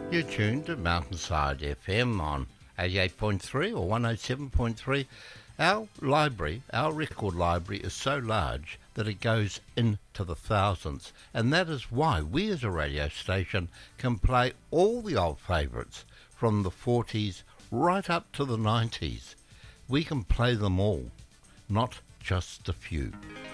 You're tuned to Mountainside FM on 88.3 or 107.3. Our library, our record library, is so large that it goes into the thousands, and that is why we as a radio station can play all the old favourites from the 40s right up to the 90s. We can play them all, not just a few.